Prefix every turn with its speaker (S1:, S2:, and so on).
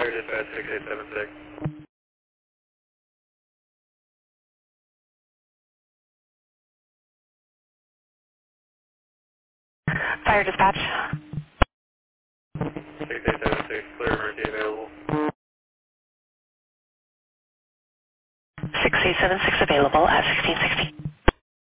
S1: Fire dispatch 6876.
S2: Fire dispatch.
S1: 6876, clear emergency available.
S2: 6876 available at 1660.